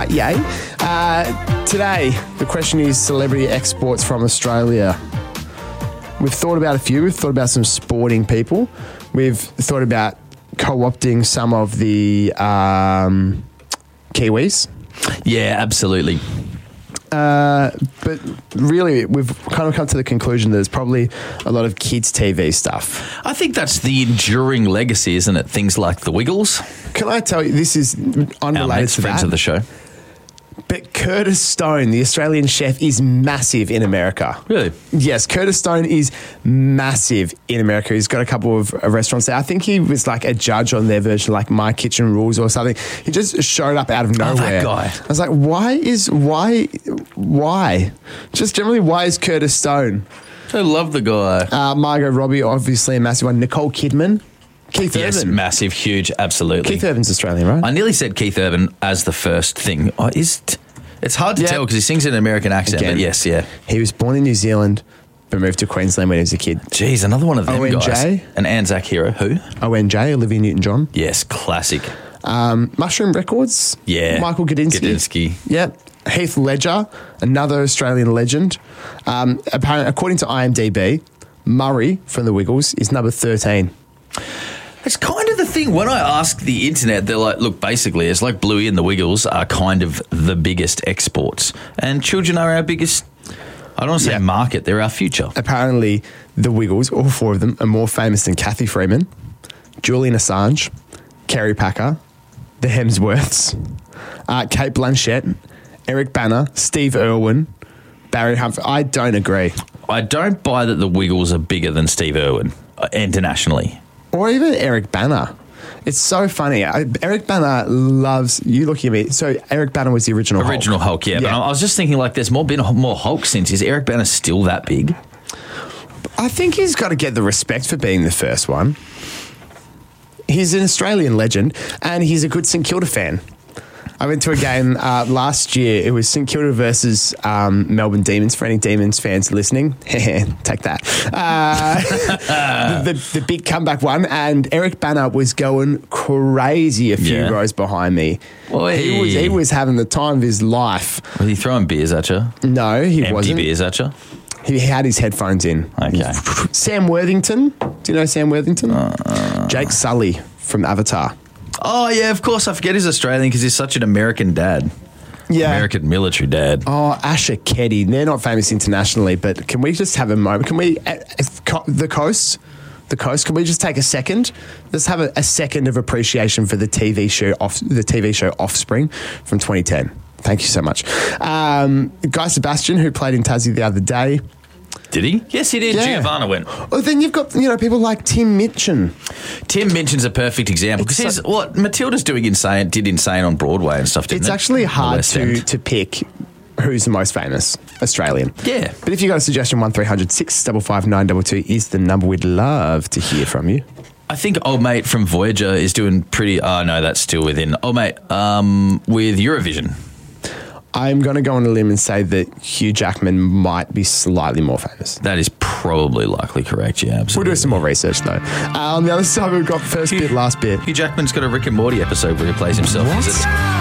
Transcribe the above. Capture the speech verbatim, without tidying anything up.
right, yay. Uh, today, the question is celebrity exports from Australia. We've thought about a few. We've thought about some sporting people. We've thought about co-opting some of the um, Kiwis. Yeah, absolutely. Uh, but really, we've kind of come to the conclusion that there's probably a lot of kids' T V stuff. I think that's the enduring legacy, isn't it? Things like the Wiggles. Can I tell you, this is Our unrelated mates, to friends that. of the show. But Curtis Stone, the Australian chef, is massive in America. Really? Yes, Curtis Stone is massive in America. He's got a couple of uh, restaurants there. I think he was like a judge on their version, like My Kitchen Rules or something. He just showed up out of Oh, nowhere. that guy. I was like, why is, why, why? Just generally, why is Curtis Stone? I love the guy. Uh, Margot Robbie, obviously a massive one. Nicole Kidman. Keith Yes, Urban. massive, huge, absolutely. Keith Urban's Australian, right? I nearly said Keith Urban as the first thing. Oh, is t- it's hard to Yeah. tell because he sings in an American accent, Again. but yes, yeah. He was born in New Zealand, but moved to Queensland when he was a kid. Jeez, another one of them O N J? guys. An Anzac hero. Who? O N J, Olivia Newton-John. Yes, classic. Um, Mushroom Records. Yeah. Michael Gudinski. Gudinski. Yep. Heath Ledger, another Australian legend. Um, apparently, according to I M D B, Murray from the Wiggles is number thirteen. It's kind of the thing. When I ask the internet, they're like, look, basically, it's like Bluey and the Wiggles are kind of the biggest exports. And children are our biggest, I don't want to say Yeah. market, they're our future. Apparently, the Wiggles, all four of them, are more famous than Kathy Freeman, Julian Assange, Kerry Packer, the Hemsworths, uh, Kate Blanchett, Eric Banner, Steve Irwin, Barry Humphrey. I don't agree. I don't buy that the Wiggles are bigger than Steve Irwin uh, internationally. Or even Eric Banner. It's so funny. I, Eric Banner loves you looking at me. So Eric Banner was the original Original Hulk, yeah. But I I was just thinking, like, there's more been more Hulk since. Is Eric Banner still that big? I think he's got to get the respect for being the first one. He's an Australian legend, and he's a good St Kilda fan. I went to a game uh, last year. It was St Kilda versus um, Melbourne Demons. For any Demons fans listening, take that. Uh, the, the, the big comeback one, and Eric Banner was going crazy a few Yeah. rows behind me. Oi. He was he was having the time of his life. Was he throwing beers at you? No, he Empty wasn't. beers at you? He had his headphones in. Okay. Sam Worthington. Do you know Sam Worthington? Uh, Jake Sully from Avatar. Oh, yeah, of course. I forget he's Australian because he's such an American dad. Yeah. American military dad. Oh, Asher Keddy. They're not famous internationally, but can we just have a moment? Can we, uh, uh, co- the coast, the coast, can we just take a second? Let's have a, a second of appreciation for the T V show off the T V show Offspring from twenty ten. Thank you so much. Um, Guy Sebastian, who played in Tassie the other day. Did he? Yes, he did. Yeah. Giovanna went. Oh, then you've got, you know, people like Tim Minchin. Tim Minchin's a perfect example because It's he's so- what Matilda's doing insane did insane on Broadway and stuff. Didn't It's it? actually The hard West to, End. to pick who's the most famous Australian. Yeah. But if you got a suggestion, one three hundred six five five nine two two is the number. We'd love to hear from you. I think old mate from Voyager is doing pretty. Oh no, that's still within. Old mate um, with Eurovision. I'm going to go on a limb and say that Hugh Jackman might be slightly more famous. That is probably likely correct. Yeah, We'll absolutely. do some more research though. Uh, on the other side, we've got first bit, last bit. Hugh Jackman's got a Rick and Morty episode where he plays himself. Is it?